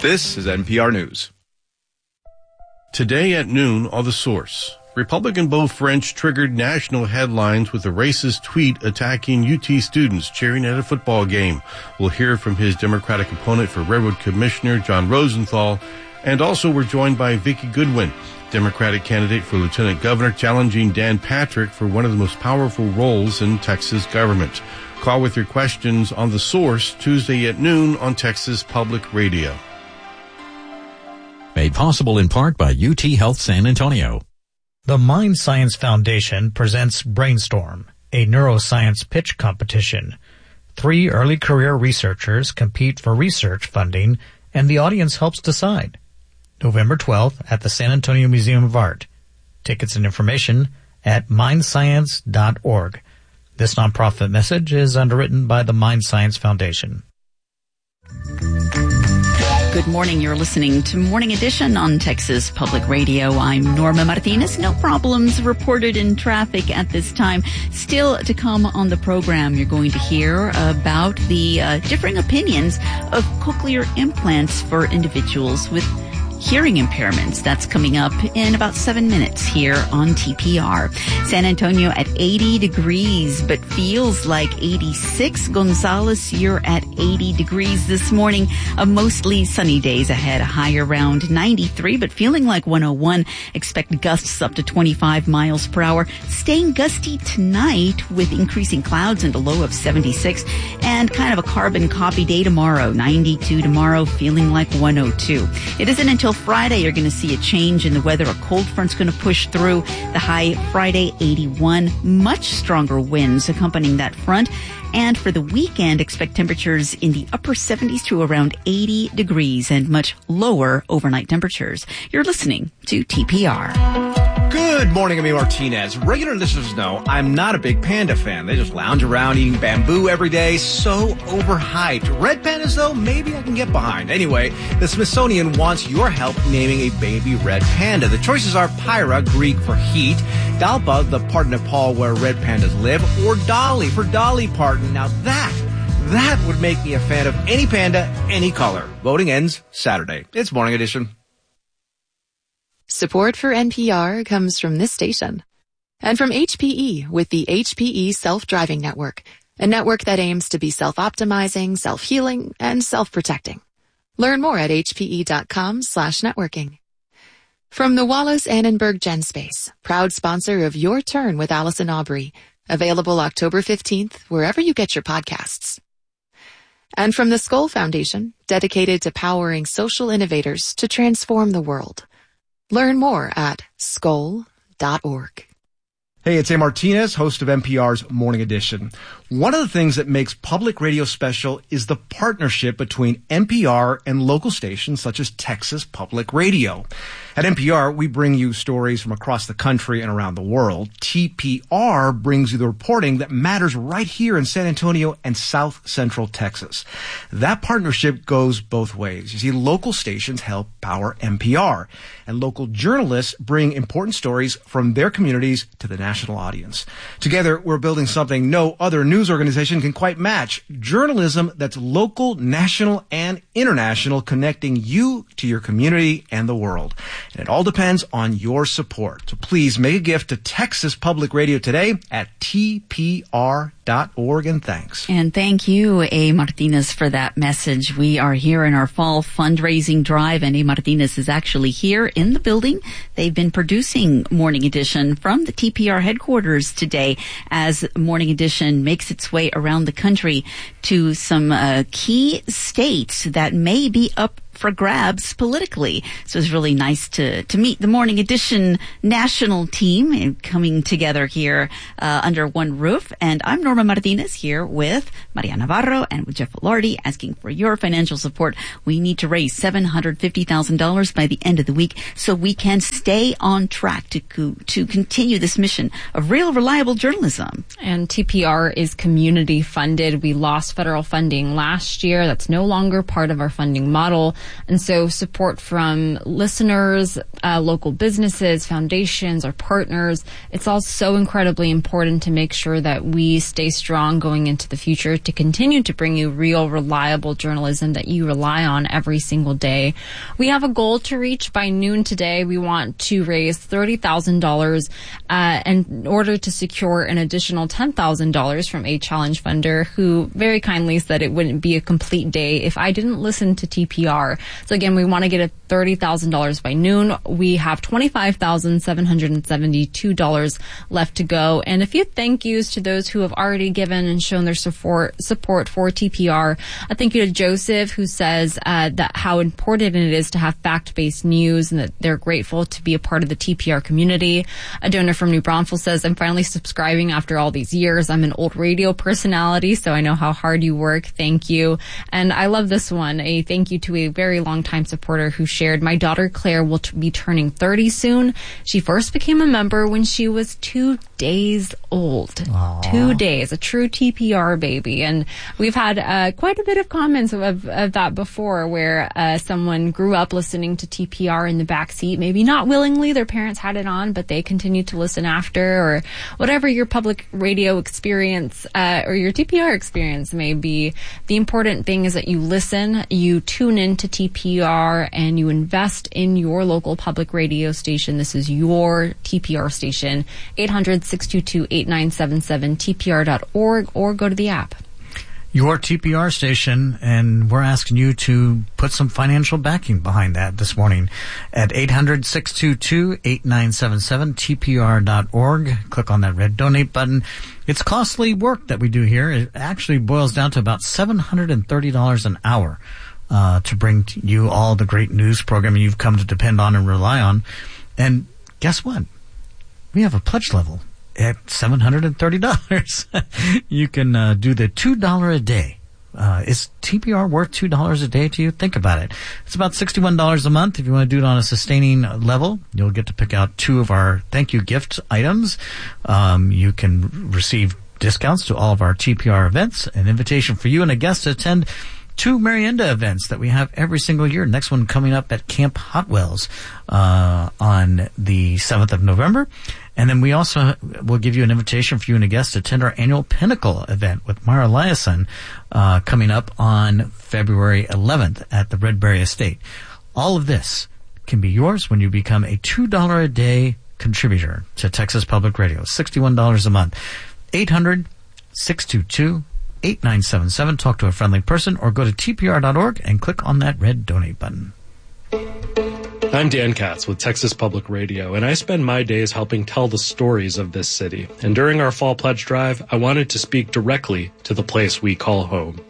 This is NPR News. Today at noon on The Source, Republican Beau French triggered national headlines with a racist tweet attacking UT students cheering at a football game. We'll hear from his Democratic opponent for Railroad Commissioner John Rosenthal. And also we're joined by Vicki Goodwin, Democratic candidate for Lieutenant Governor, challenging Dan Patrick for one of the most powerful roles in Texas government. Call with your questions on The Source Tuesday at noon on Texas Public Radio. Made possible in part by UT Health San Antonio. The Mind Science Foundation presents Brainstorm, a neuroscience pitch competition. 3 early career researchers compete for research funding, and the audience helps decide. November 12th at the San Antonio Museum of Art. Tickets and information at mindscience.org. This nonprofit message is underwritten by the Mind Science Foundation. Good morning. You're listening to Morning Edition on Texas Public Radio. I'm Norma Martinez. No problems reported in traffic at this time. Still to come on the program, you're going to hear about the differing opinions of cochlear implants for individuals with hearing impairments. That's coming up in about 7 minutes here on TPR. San Antonio at 80 degrees, but feels like 86. Gonzales, you're at 80 degrees this morning. Mostly sunny days ahead. A high around 93, but feeling like 101. Expect gusts up to 25 miles per hour. Staying gusty tonight with increasing clouds and a low of 76. And kind of a carbon copy day tomorrow. 92 tomorrow, feeling like 102. It isn't until Friday you're going to see a change in the weather. A cold front's going to push through. The high Friday 81. Much stronger winds accompanying that front. And for the weekend, expect temperatures in the upper 70s to around 80 degrees and much lower overnight temperatures. You're listening to TPR. Good morning, I'm Martinez. Regular listeners know I'm not a big panda fan. They just lounge around eating bamboo every day. So overhyped. Red pandas, though, maybe I can get behind. Anyway, the Smithsonian wants your help naming a baby red panda. The choices are Pyra, Greek for heat, Dalpa, the part of Nepal where red pandas live, or Dolly for Dolly Parton. Now that would make me a fan of any panda, any color. Voting ends Saturday. It's Morning Edition. Support for NPR comes from this station and from HPE with the HPE Self-Driving Network, a network that aims to be self-optimizing, self-healing, and self-protecting. Learn more at hpe.com/networking. From the Wallace Annenberg GenSpace, proud sponsor of Your Turn with Allison Aubrey, available October 15th wherever you get your podcasts. And from the Skoll Foundation, dedicated to powering social innovators to transform the world. Learn more at skoll.org. Hey, it's A. Martinez, host of NPR's Morning Edition. One of the things that makes public radio special is the partnership between NPR and local stations such as Texas Public Radio. At NPR, we bring you stories from across the country and around the world. TPR brings you the reporting that matters right here in San Antonio and South Central Texas. That partnership goes both ways. You see, local stations help power NPR, and local journalists bring important stories from their communities to the national audience. Together, we're building something no other news organization can quite match. Journalism that's local, national, and international, connecting you to your community and the world. And it all depends on your support. So please make a gift to Texas Public Radio today at tpr.org, and thanks. And thank you, A. Martinez, for that message. We are here in our fall fundraising drive, and A. Martinez is actually here in the building. They've been producing Morning Edition from the TPR headquarters today as Morning Edition makes its way around the country to some key states that may be up for grabs politically. So it's really nice to meet the Morning Edition national team coming together here under one roof. And I'm Norma Martinez here with Maria Navarro and with Jeff Lordy asking for your financial support. We need to raise $750,000 by the end of the week so we can stay on track to continue this mission of real, reliable journalism. And TPR is community funded. We lost federal funding last year. That's no longer part of our funding model. And so support from listeners, local businesses, foundations, our partners, it's all so incredibly important to make sure that we stay strong going into the future to continue to bring you real, reliable journalism that you rely on every single day. We have a goal to reach by noon today. We want to raise $30,000 in order to secure an additional $10,000 from a challenge funder who very kindly said it wouldn't be a complete day if I didn't listen to TPR. So again, we want to get $30,000 by noon. We have $25,772 left to go. And a few thank yous to those who have already given and shown their support for TPR. A thank you to Joseph, who says that how important it is to have fact-based news and that they're grateful to be a part of the TPR community. A donor from New Braunfels says, I'm finally subscribing after all these years. I'm an old radio personality, so I know how hard you work. Thank you. And I love this one. A thank you to a very long-time supporter who shared, my daughter Claire will be turning 30 soon. She first became a member when she was 2 days old. Aww. 2 days, a true TPR baby. And we've had quite a bit of comments of that before, where someone grew up listening to TPR in the back seat, maybe not willingly, their parents had it on, but they continued to listen after, or whatever your public radio experience or your TPR experience may be. The important thing is that you listen, you tune in to TPR, and you invest in your local public radio station. This is your TPR station, 800-622-8977, tpr.org, or go to the app. Your TPR station, and we're asking you to put some financial backing behind that this morning at 800-622-8977, tpr.org. Click on that red donate button. It's costly work that we do here. It actually boils down to about $730 an hour to bring to you all the great news programming you've come to depend on and rely on. And guess what? We have a pledge level at $730. You can do the $2 a day. Is TPR worth $2 a day to you? Think about it. It's about $61 a month. If you want to do it on a sustaining level, you'll get to pick out 2 of our thank you gift items. You can receive discounts to all of our TPR events, an invitation for you and a guest to attend 2 Merienda events that we have every single year. Next one coming up at Camp Hot Wells on the 7th of November. And then we also will give you an invitation for you and a guest to attend our annual Pinnacle event with Mara Eliason coming up on February 11th at the Redberry Estate. All of this can be yours when you become a $2 a day contributor to Texas Public Radio. $61 a month. 800-622-8977. Talk to a friendly person or go to tpr.org and click on that red donate button. I'm Dan Katz with Texas Public Radio, and I spend my days helping tell the stories of this city. And during our Fall Pledge Drive, I wanted to speak directly to the place we call home.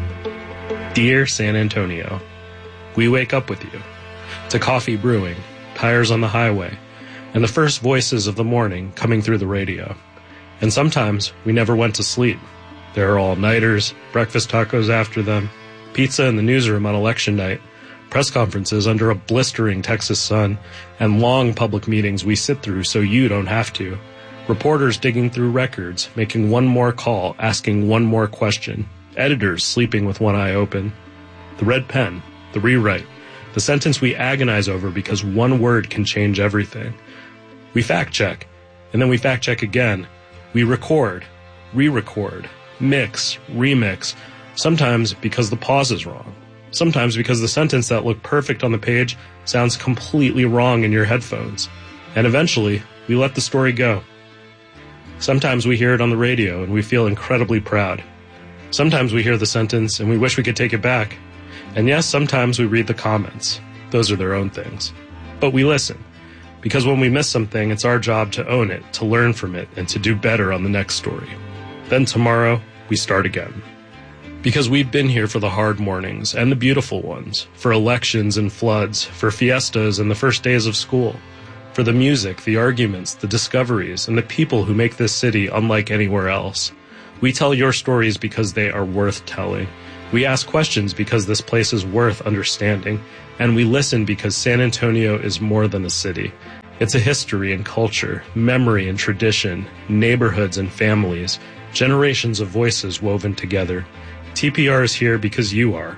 Dear San Antonio, we wake up with you, to coffee brewing, tires on the highway, and the first voices of the morning coming through the radio. And sometimes we never went to sleep. There are all-nighters, breakfast tacos after them, pizza in the newsroom on election night, press conferences under a blistering Texas sun, and long public meetings we sit through so you don't have to. Reporters digging through records, making one more call, asking one more question. Editors sleeping with one eye open. The red pen, the rewrite, the sentence we agonize over because one word can change everything. We fact check, and then we fact check again. We record, re-record, mix, remix, sometimes because the pause is wrong. Sometimes because the sentence that looked perfect on the page sounds completely wrong in your headphones. And eventually, we let the story go. Sometimes we hear it on the radio and we feel incredibly proud. Sometimes we hear the sentence and we wish we could take it back. And yes, sometimes we read the comments. Those are their own things. But we listen. Because when we miss something, it's our job to own it, to learn from it, and to do better on the next story. Then tomorrow, we start again. Because we've been here for the hard mornings and the beautiful ones, for elections and floods, for fiestas and the first days of school, for the music, the arguments, the discoveries, and the people who make this city unlike anywhere else. We tell your stories because they are worth telling. We ask questions because this place is worth understanding. And we listen because San Antonio is more than a city. It's a history and culture, memory and tradition, neighborhoods and families, generations of voices woven together. TPR is here because you are,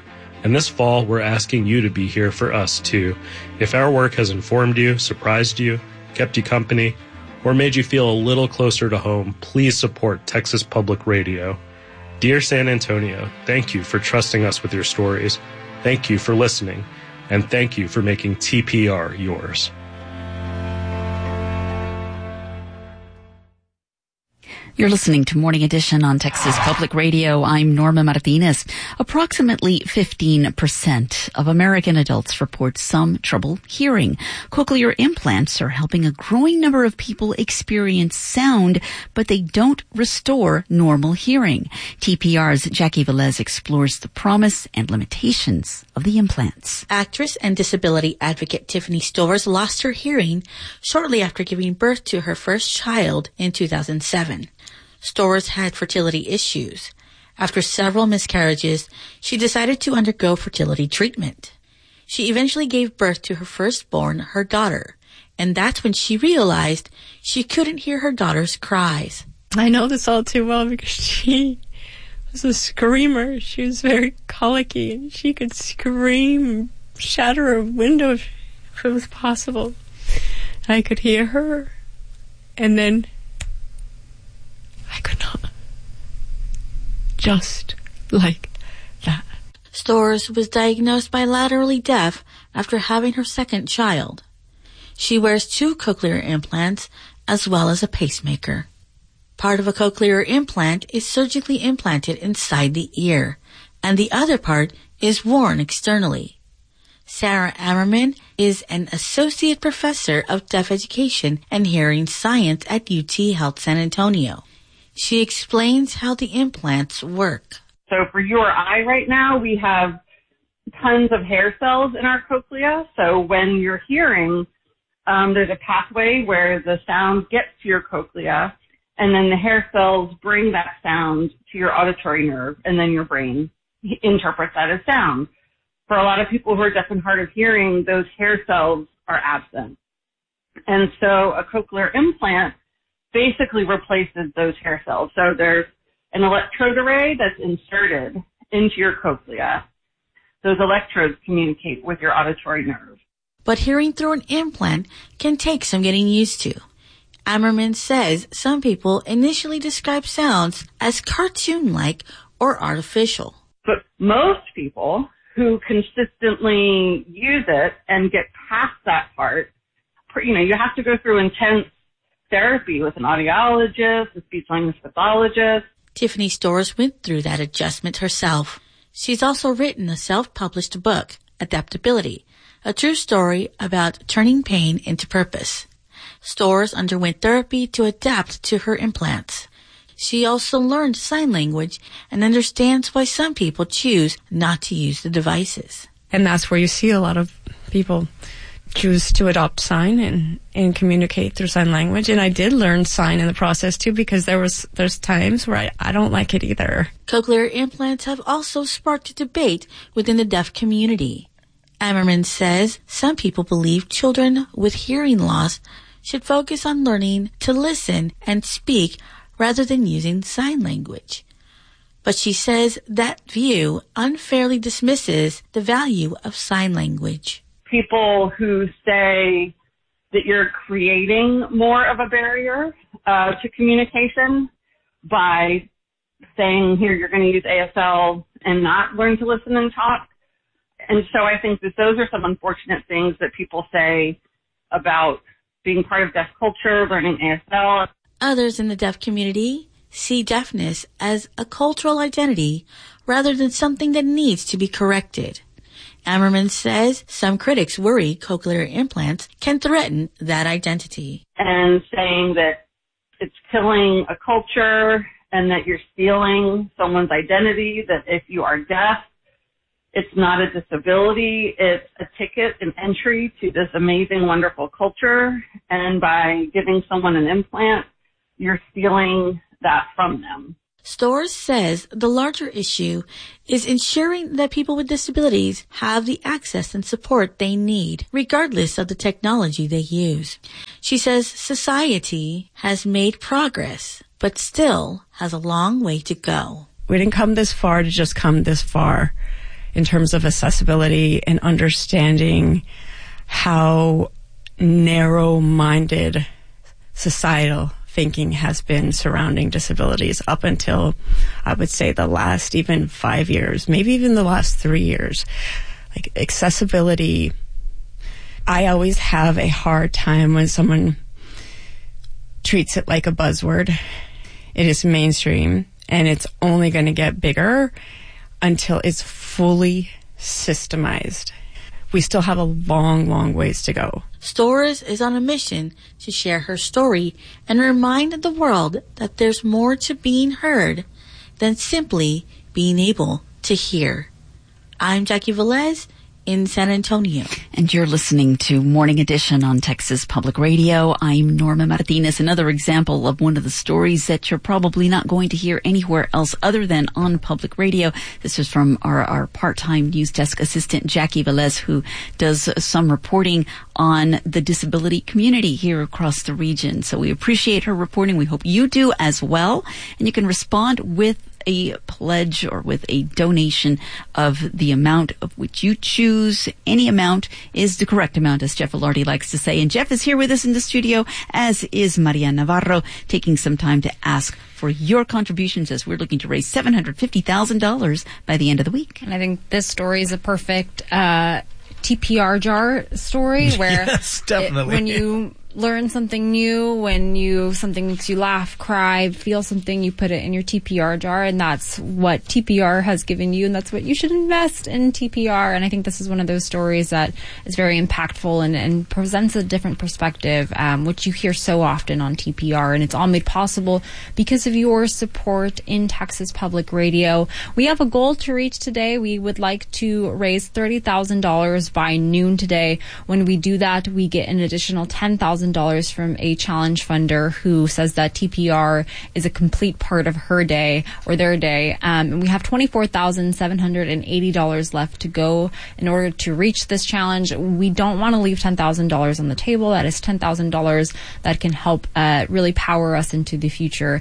And this fall, we're asking you to be here for us, too. If our work has informed you, surprised you, kept you company, or made you feel a little closer to home, please support Texas Public Radio. Dear San Antonio, thank you for trusting us with your stories. Thank you for listening. And thank you for making TPR yours. You're listening to Morning Edition on Texas Public Radio. I'm Norma Martinez. Approximately 15% of American adults report some trouble hearing. Cochlear implants are helping a growing number of people experience sound, but they don't restore normal hearing. TPR's Jackie Velez explores the promise and limitations of the implants. Actress and disability advocate Tiffany Storrs lost her hearing shortly after giving birth to her first child in 2007. Storrs had fertility issues. After several miscarriages, she decided to undergo fertility treatment. She eventually gave birth to her firstborn, her daughter, and that's when she realized she couldn't hear her daughter's cries. I know this all too well because she was a screamer. She was very colicky, and she could scream, shatter a window if it was possible. I could hear her, and then I could not. Just like that. Storrs was diagnosed bilaterally deaf after having her second child. She wears 2 cochlear implants as well as a pacemaker. Part of a cochlear implant is surgically implanted inside the ear, and the other part is worn externally. Sarah Ammerman is an associate professor of deaf education and hearing science at UT Health San Antonio. She explains how the implants work. So for you or I right now, we have tons of hair cells in our cochlea. So when you're hearing, there's a pathway where the sound gets to your cochlea, and then the hair cells bring that sound to your auditory nerve, and then your brain interprets that as sound. For a lot of people who are deaf and hard of hearing, those hair cells are absent. And so a cochlear implant basically replaces those hair cells. So there's an electrode array that's inserted into your cochlea. Those electrodes communicate with your auditory nerve. But hearing through an implant can take some getting used to. Ammerman says some people initially describe sounds as cartoon-like or artificial. But most people who consistently use it and get past that part, you have to go through intense therapy with an audiologist, a speech-language pathologist. Tiffany Storrs went through that adjustment herself. She's also written a self-published book, Adaptability, a true story about turning pain into purpose. Storrs underwent therapy to adapt to her implants. She also learned sign language and understands why some people choose not to use the devices. And that's where you see a lot of people choose to adopt sign and communicate through sign language. And I did learn sign in the process too, because there's times where I don't like it either. Cochlear implants have also sparked a debate within the deaf community. Ammerman says some people believe children with hearing loss should focus on learning to listen and speak rather than using sign language. But she says that view unfairly dismisses the value of sign language. People who say that you're creating more of a barrier to communication by saying, here, you're going to use ASL and not learn to listen and talk. And so I think that those are some unfortunate things that people say about being part of deaf culture, learning ASL. Others in the deaf community see deafness as a cultural identity rather than something that needs to be corrected. Ammerman says some critics worry cochlear implants can threaten that identity. And saying that it's killing a culture and that you're stealing someone's identity, that if you are deaf, it's not a disability, it's a ticket, an entry to this amazing, wonderful culture. And by giving someone an implant, you're stealing that from them. Storrs says the larger issue is ensuring that people with disabilities have the access and support they need, regardless of the technology they use. She says society has made progress, but still has a long way to go. We didn't come this far to just come this far. in terms of accessibility and understanding how narrow-minded societal thinking has been surrounding disabilities up until, I would say, the last even 5 years, maybe even the last 3 years. Like, accessibility, I always have a hard time when someone treats it like a buzzword. It is mainstream, and it's only going to get bigger until it's fully systemized. We still have a long, long ways to go. Stories is on a mission to share her story and remind the world that there's more to being heard than simply being able to hear. I'm Jackie Velez in San Antonio. And you're listening to Morning Edition on Texas Public Radio. I'm Norma Martinez. Another example of one of the stories that you're probably not going to hear anywhere else other than on public radio. This is from our part-time news desk assistant, Jackie Velez, who does some reporting on the disability community here across the region. So we appreciate her reporting. We hope you do as well. And you can respond with a pledge or with a donation of the amount of which you choose. Any amount is the correct amount, as Jeff Velarde likes to say. And Jeff is here with us in the studio, as is Maria Navarro, taking some time to ask for your contributions as we're looking to raise $750,000 by the end of the week. And I think this story is a perfect TPR jar story where yes, definitely. When you learn something new, when something makes you laugh, cry, feel something, you put it in your TPR jar, and that's what TPR has given you, and that's what you should invest in TPR. And I think this is one of those stories that is very impactful and presents a different perspective, which you hear so often on TPR, and it's all made possible because of your support in Texas Public Radio. We have a goal to reach today. We would like to raise $30,000 by noon today. When we do that, we get an additional $10,000 from a challenge funder who says that TPR is a complete part of her day or their day. And we have $24,780 left to go in order to reach this challenge. We don't want to leave $10,000 on the table. That is $10,000 that can help really power us into the future.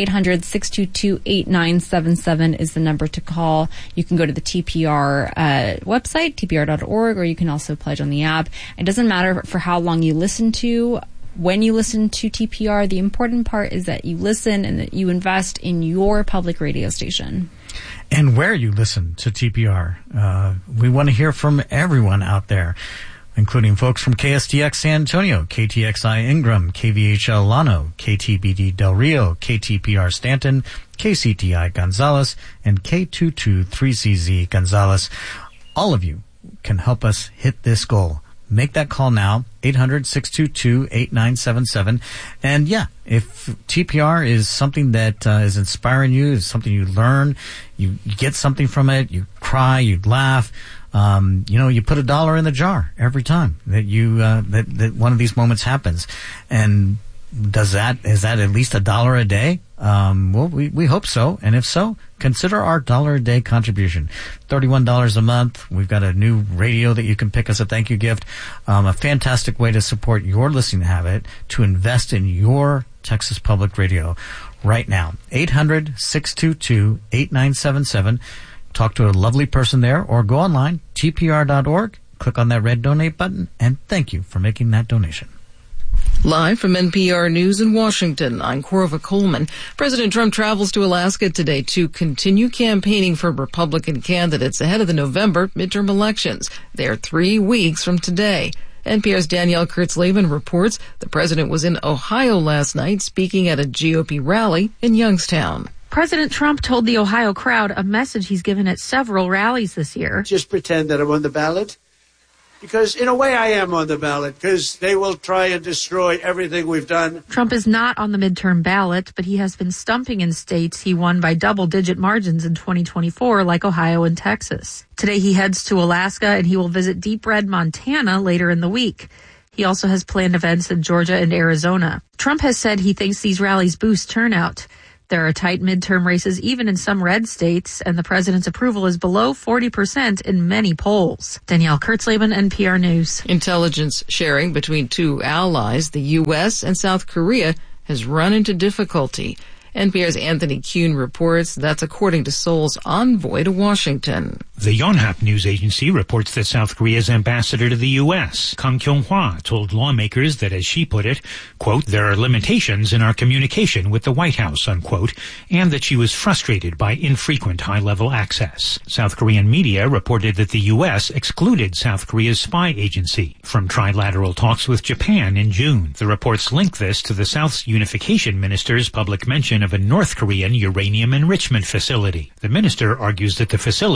800-622-8977 is the number to call. You can go to the TPR website, tpr.org, or you can also pledge on the app. It doesn't matter for how long you listen to. When you listen to TPR, the important part is that you listen and that you invest in your public radio station. And where you listen to TPR. We want to hear from everyone out there, including folks from KSTX San Antonio, KTXI Ingram, KVHL Llano, KTBD Del Rio, KTPR Stanton, KCTI Gonzales, and K223CZ Gonzales. All of you can help us hit this goal. Make that call now, 800-622-8977. And yeah, if TPR is something that is inspiring you, is something you learn, you get something from it, you cry, you laugh, you put $1 in the jar every time that you that one of these moments happens. And is that at least $1 a day? Well, we hope so. And if so, consider our $1 a day contribution. $31 a month. We've got a new radio that you can pick as a thank you gift. A fantastic way to support your listening habit, to invest in your Texas Public Radio right now. 800-622-8977. Talk to a lovely person there, or go online, tpr.org, click on that red donate button, and thank you for making that donation. Live from NPR News in Washington, I'm Corva Coleman. President Trump travels to Alaska today to continue campaigning for Republican candidates ahead of the November midterm elections. They are 3 weeks from today. NPR's Danielle Kurtzleben reports the president was in Ohio last night speaking at a GOP rally in Youngstown. President Trump told the Ohio crowd a message he's given at several rallies this year. Just pretend that I'm on the ballot. Because in a way I am on the ballot, because they will try and destroy everything we've done. Trump is not on the midterm ballot, but he has been stumping in states he won by double-digit margins in 2024, like Ohio and Texas. Today he heads to Alaska, and he will visit Deep Red, Montana later in the week. He also has planned events in Georgia and Arizona. Trump has said he thinks these rallies boost turnout. There are tight midterm races even in some red states, and the president's approval is below 40% in many polls. Danielle Kurtzleben, NPR News. Intelligence sharing between two allies, the U.S. and South Korea, has run into difficulty. NPR's Anthony Kuhn reports that's according to Seoul's envoy to Washington. The Yonhap news agency reports that South Korea's ambassador to the U.S., Kang Kyung-hwa, told lawmakers that, as she put it, quote, there are limitations in our communication with the White House, unquote, and that she was frustrated by infrequent high-level access. South Korean media reported that the U.S. excluded South Korea's spy agency from trilateral talks with Japan in June. The reports link this to the South's unification minister's public mention of a North Korean uranium enrichment facility. The minister argues that the facility